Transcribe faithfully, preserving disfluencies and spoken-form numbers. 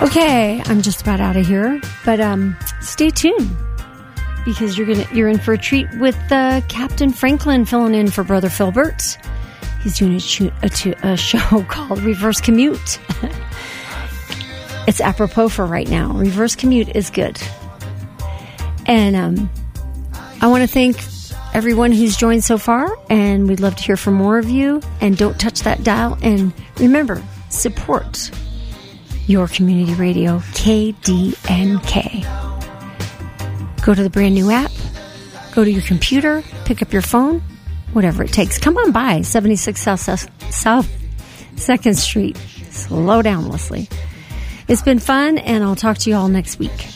Okay, I'm just about out of here, but um, stay tuned because you're gonna you're in for a treat with uh, Captain Franklin filling in for Brother Filbert. He's doing a, cho- a, cho- a show called Reverse Commute. It's apropos for right now. Reverse Commute is good, and um, I want to thank everyone who's joined so far, and we'd love to hear from more of you. And don't touch that dial. And remember, support your community radio, K D N K. Go to the brand new app. Go to your computer. Pick up your phone. Whatever it takes. Come on by seventy-six South, South second Street. Slow down, Leslie. It's been fun, and I'll talk to you all next week.